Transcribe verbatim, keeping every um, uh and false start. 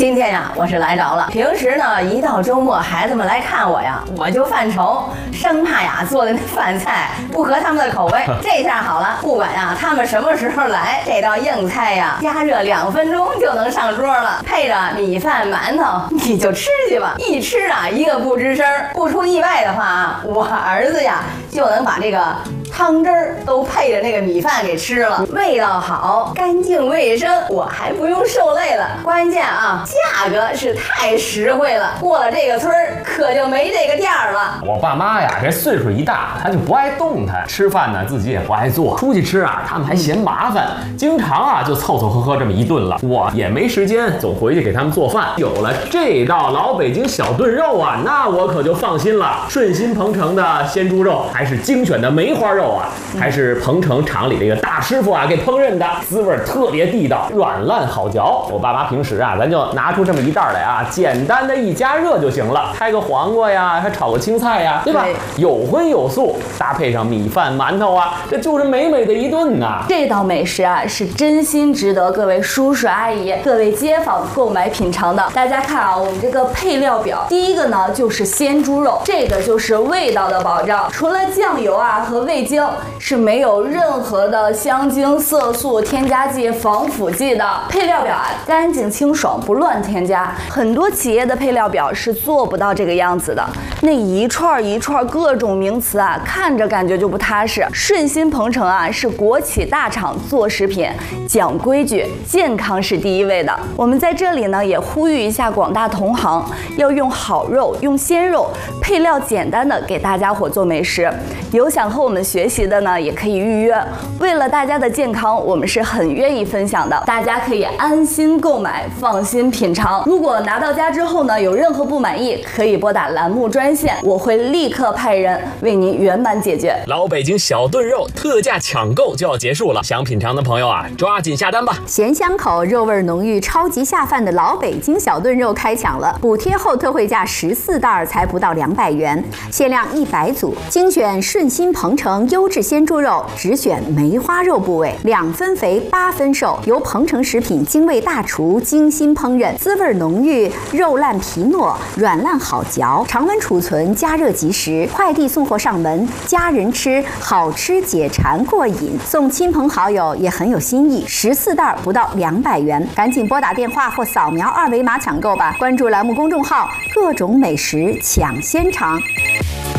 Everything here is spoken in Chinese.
今天呀，我是来着了。平时呢，一到周末，孩子们来看我呀，我就犯愁，生怕呀做的那饭菜不合他们的口味。这下好了，不管呀他们什么时候来，这道硬菜呀，加热两分钟就能上桌了，配着米饭、馒头，你就吃去吧。一吃啊，一个不吱声。不出意外的话啊，我儿子呀就能把这个汤汁儿都配着那个米饭给吃了，味道好，干净卫生，我还不用受累了。关键啊，价格是太实惠了，过了这个村儿可就没这个店儿了。 我爸妈呀，这岁数一大，他就不爱动弹，吃饭呢自己也不爱做，出去吃啊他们还嫌麻烦，经常啊就凑凑合合这么一顿了，我也没时间总回去给他们做饭。有了这道老北京小炖肉啊，那我可就放心了，顺心鹏程的鲜猪肉，还是精选的梅花肉啊，还是鹏程厂里这个大师傅啊给烹饪的，滋味特别地道，软烂好嚼。我爸妈平时啊，咱就拿出这么一袋来啊，简单的一加热就行了，开个黄瓜呀，还炒个青菜呀，对吧？对，有荤有素，搭配上米饭、馒头啊，这就是美美的一顿呐。 这道美食啊，是真心值得各位叔叔阿姨、各位街坊购买品尝的。大家看啊，我们这个配料表，第一个呢就是鲜猪肉，这个就是味道的保障，除了酱油啊和味精，是没有任何的香精、色素、添加剂、防腐剂的。配料表啊，干净清爽，不乱添加。很多企业的配料表是做不到这个样子的，那一串一串各种名词啊，看着感觉就不踏实。顺心鹏程啊，是国企大厂做食品，讲规矩，健康是第一位的。我们在这里呢，也呼吁一下广大同行，要用好肉，用鲜肉，配料简单的给大家伙做美食。有想和我们学习的呢，也可以预约。为了大家的健康，我们是很愿意分享的，大家可以安心购买，放心品尝。如果拿到家之后呢，有任何不满意，可以拨打栏目专线，我会立刻派人为您圆满解决。 老北京小炖肉特价抢购就要结束了，想品尝的朋友啊，抓紧下单吧！ 咸香口、肉味浓郁、超级下饭的老北京小炖肉开抢了，补贴后特惠价十四袋才不到两百元，限量一百组，精选顺心鹏程优质鲜猪肉，只选梅花肉部位，两分肥八分瘦，由鹏程食品精卫大厨精心烹饪，滋味浓郁，肉烂皮糯，软烂好嚼，常温储存，加热即食，快递送货上门，家人吃好吃解馋过瘾，送亲朋好友也很有新意。十四袋不到两百元，赶紧拨打电话或扫描二维码抢购吧！关注栏目公众号，各种美食抢先尝。